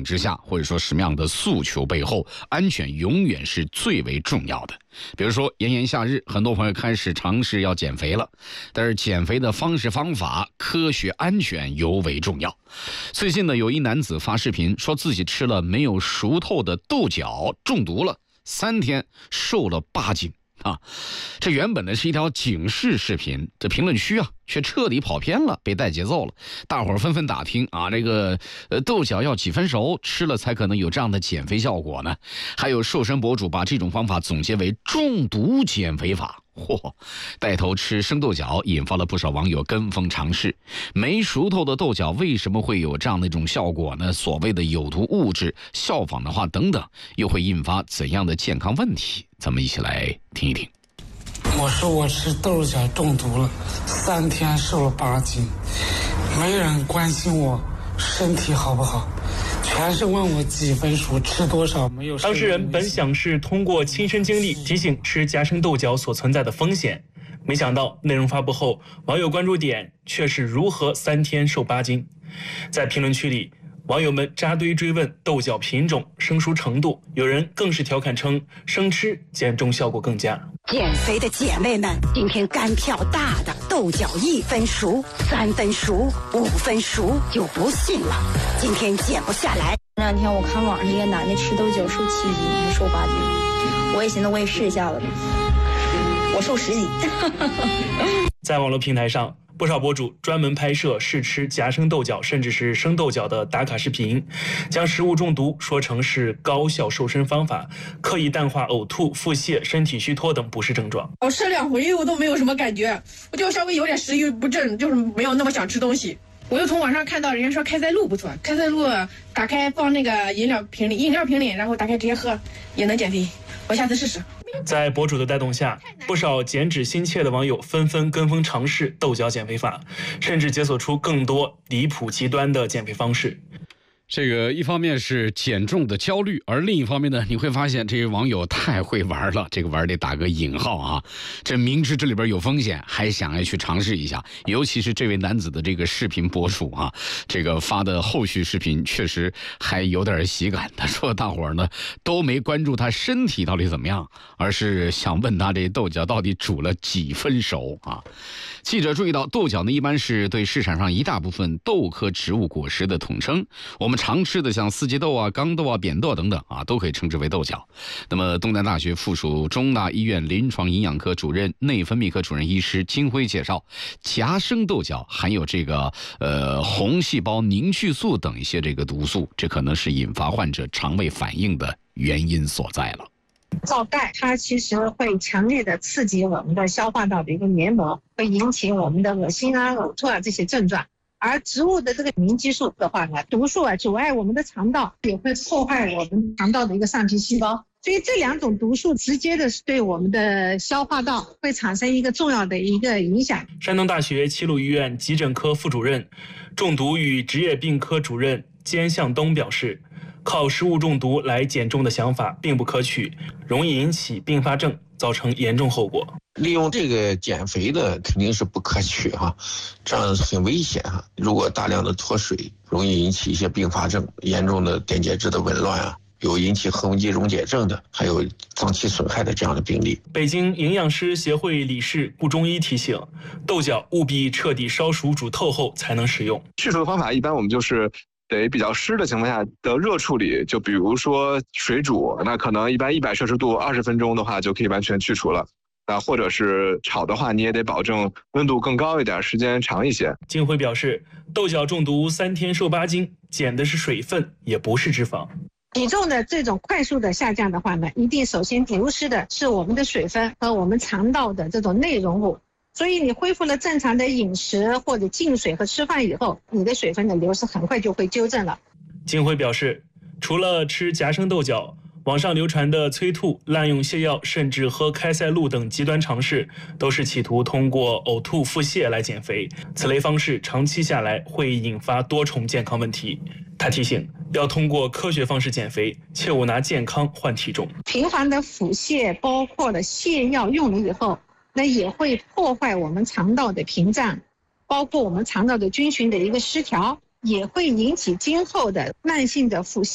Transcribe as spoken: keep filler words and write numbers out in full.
之下，或者说什么样的诉求背后，安全永远是最为重要的。比如说炎炎夏日，很多朋友开始尝试要减肥了，但是减肥的方式方法、科学安全尤为重要。最近呢，有一男子发视频说自己吃了没有熟透的豆角中毒了，三天瘦了八斤。啊，这原本呢是一条警示视频，这评论区啊却彻底跑偏了，被带节奏了。大伙儿纷纷打听啊，这个呃豆角要几分熟吃了才可能有这样的减肥效果呢？还有瘦身博主把这种方法总结为中毒减肥法。嚯，带头吃生豆角引发了不少网友跟风尝试。没熟透的豆角为什么会有这样的一种效果呢？所谓的有毒物质效仿的话等等，又会引发怎样的健康问题？咱们一起来听一听。 我说我吃豆角中毒了，三天瘦了八斤，没人关心我身体好不好，全是问我几分熟，吃多少，没有。 当事人本想是通过亲身经历提醒吃夹生豆角所存在的风险，没想到内容发布后，网友关注点却是如何三天瘦八斤。在评论区里，网友们扎堆追问豆角品种、生熟程度，有人更是调侃称生吃减重效果更佳。 减肥的姐妹们，今天干票大的豆角一分熟、三分熟、五分熟就不信了，今天减不下来。 这两天我看网上一个男的吃豆角瘦七斤，还瘦八斤，我也寻思我也试一下子，我瘦十斤。 在网络平台上，不少博主专门拍摄试吃夹生豆角甚至是生豆角的打卡视频，将食物中毒说成是高效瘦身方法，刻意淡化呕吐、腹泻、身体虚脱等不适症状。 我吃两回我都没有什么感觉，我就稍微有点食欲不振，就是没有那么想吃东西。我又从网上看到人家说开塞露不错，开塞露打开放那个饮料瓶里，饮料瓶里，然后打开直接喝也能减肥，我下次试试。 在博主的带动下，不少减脂心切的网友纷纷跟风尝试豆角减肥法，甚至解锁出更多离谱极端的减肥方式。 这个一方面是减重的焦虑，而另一方面呢，你会发现这些网友太会玩了，这个玩得打个引号啊，这明知这里边有风险，还想要去尝试一下。尤其是这位男子的这个视频博主啊，这个发的后续视频确实还有点喜感。他说大伙儿呢都没关注他身体到底怎么样，而是想问他这豆角到底煮了几分熟啊。记者注意到，豆角呢一般是对市场上一大部分豆科植物果实的统称，我们常吃的像四季豆啊、豇豆啊、扁豆等等啊，都可以称之为豆角。那么东南大学附属中大医院临床营养科主任、内分泌科主任医师金辉介绍，夹生豆角含有这个呃红细胞凝聚素等一些这个毒素，这可能是引发患者肠胃反应的原因所在了。 皂钙它其实会强烈的刺激我们的消化道的一个黏膜，会引起我们的恶心啊、呕吐啊这些症状。而植物的这个凝激素的话呢，毒素啊阻碍我们的肠道，也会破坏我们肠道的一个上皮细胞。所以这两种毒素直接的对我们的消化道会产生一个重要的一个影响。 山东大学齐鲁医院急诊科副主任、中毒与职业病科主任兼向东表示，靠食物中毒来减重的想法并不可取，容易引起并发症，造成严重后果。 利用这个减肥的肯定是不可取哈、啊，这样很危险哈、啊。如果大量的脱水，容易引起一些并发症，严重的电解质的紊乱啊，有引起核苷基溶解症的，还有脏器损害的这样的病例。 北京营养师协会理事顾中医提醒，豆角务必彻底烧熟煮透后才能食用。 去除的方法一般我们就是得比较湿的情况下的热处理，就比如说水煮，那可能一般一百摄氏度二十分钟的话就可以完全去除了。啊，或者是炒的话，你也得保证温度更高一点，时间长一些。 金辉表示，豆角中毒三天瘦八斤，减的是水分，也不是脂肪。 体重的这种快速的下降的话呢，一定首先流失的是我们的水分和我们肠道的这种内容物。所以你恢复了正常的饮食或者进水和吃饭以后，你的水分的流失很快就会纠正了。 金辉表示，除了吃夹生豆角，网上流传的催吐、滥用泻药，甚至喝开塞露等极端尝试，都是企图通过呕吐、腹泻来减肥。此类方式长期下来会引发多重健康问题。他提醒，要通过科学方式减肥，切勿拿健康换体重。 频繁的腹泻，包括了泻药用了以后，那也会破坏我们肠道的屏障，包括我们肠道的菌群的一个失调，也会引起今后的慢性的腹泻。